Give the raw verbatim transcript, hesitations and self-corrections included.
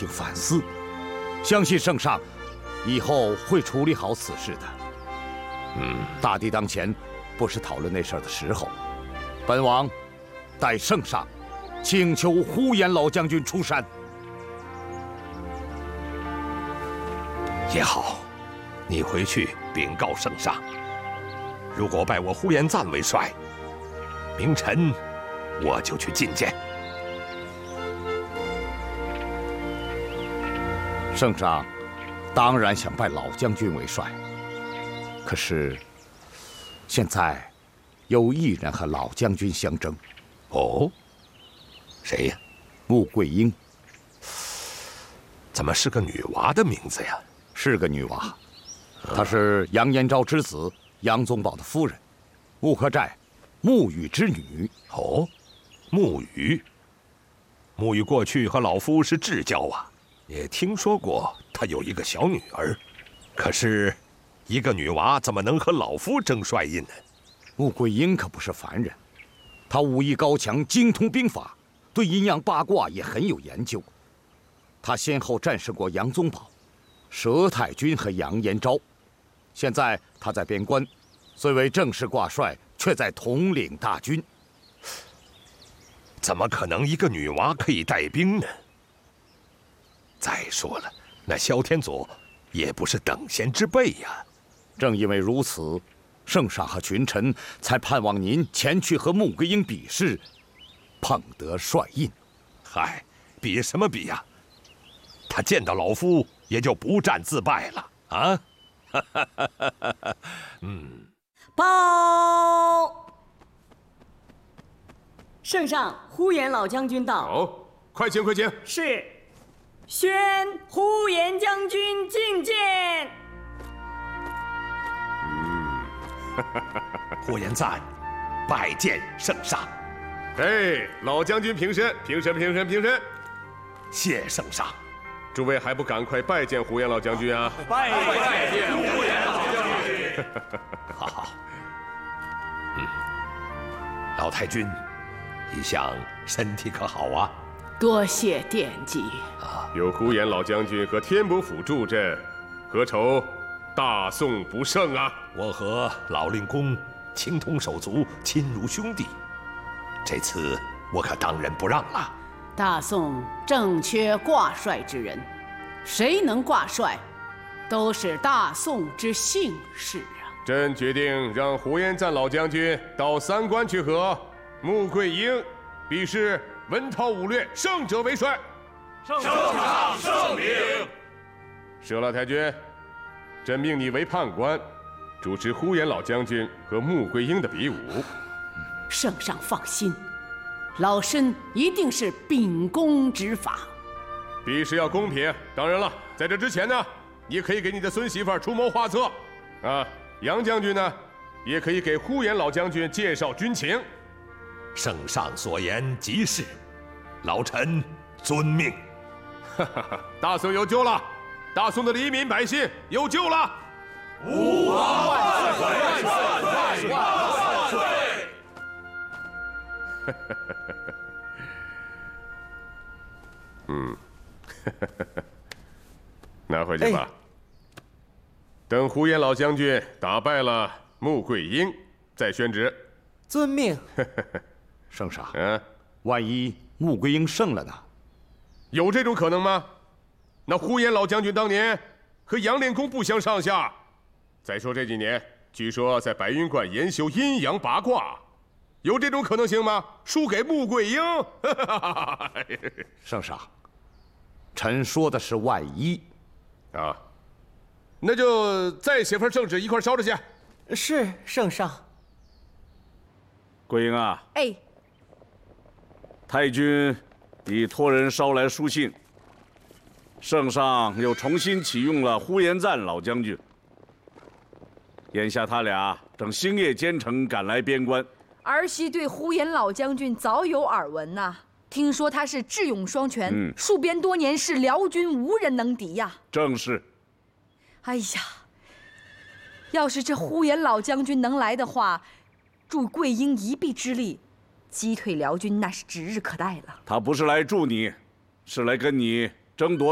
静反思，相信圣上以后会处理好此事的。嗯，大敌当前，不是讨论那事儿的时候。本王代圣上请求呼延老将军出山。 也好，你回去禀告圣上，如果拜我呼延赞为帅，明晨我就去觐见。 圣上当然想拜老将军为帅，可是现在有一人和老将军相争。 哦，谁呀？ 穆桂英。 怎么是个女娃的名字呀？ 是个女娃，她是杨延昭之子杨宗保的夫人，穆克寨穆羽之女。 哦，穆羽。穆羽过去和老夫是至交啊，也听说过他有一个小女儿。可是，一个女娃怎么能和老夫争帅印呢？ 穆桂英可不是凡人，她武艺高强，精通兵法，对阴阳八卦也很有研究。她先后战胜过杨宗保、佘太君和杨延昭。现在她在边关，虽为正式挂帅，却在统领大军。 怎么可能一个女娃可以带兵呢？再说了，那萧天佐也不是等闲之辈呀。 正因为如此，圣上和群臣才盼望您前去和穆桂英比试，捧得帅印。 嗨，比什么比呀？他见到老夫也就不战自败了啊！ 嗯。报，圣上，呼延老将军到。 好，快请快请。 是，宣呼延将军觐见。 嗯，呼延赞拜见圣上。 哎，老将军平身，平身，平身，平身。 谢圣上。 诸位还不赶快拜见呼延老将军啊！ 拜拜见呼延老将军。 好好。嗯，老太君，一向身体可好啊？ 多谢惦记啊！有呼延老将军和天伯府助阵，何愁大宋不胜啊？ 我和老令公情同手足，亲如兄弟，这次我可当仁不让了。 大宋正缺挂帅之人，谁能挂帅，都是大宋之幸事啊！ 朕决定让呼延赞老将军到三关去和穆桂英比试文韬武略，胜者为帅。 圣上圣明。 佘老太君，朕命你为判官，主持呼延老将军和穆桂英的比武。 圣上放心。老身一定是秉公执法， 比试要公平。当然了，在这之前呢，你可以给你的孙媳妇出谋划策，啊，杨将军呢，也可以给呼延老将军介绍军情。 圣上所言极是，老臣遵命。 哈哈哈，大宋有救了，大宋的黎民百姓有救了。 吾皇万岁！万岁！万岁！万岁！ 嗯，拿回去吧。哎、等呼延老将军打败了穆桂英，再宣旨。 遵命。 圣上，嗯，万一穆桂英胜了呢？ 有这种可能吗？那呼延老将军当年和杨令公不相上下。再说这几年，据说在白云观研修阴阳八卦。有这种可能性吗？输给穆桂英？ 圣上，臣说的是万一， 啊，那就再写份圣旨一块烧着去。 是，圣上。 桂英啊， 哎， 太君已托人捎来书信，圣上又重新启用了呼延赞老将军。眼下他俩正星夜兼程赶来边关。 儿媳对呼延老将军早有耳闻呐、啊，听说他是智勇双全，嗯、戍边多年，是辽军无人能敌呀。 正是。 哎呀，要是这呼延老将军能来的话，助桂英一臂之力，击退辽军那是指日可待了。 他不是来助你，是来跟你争夺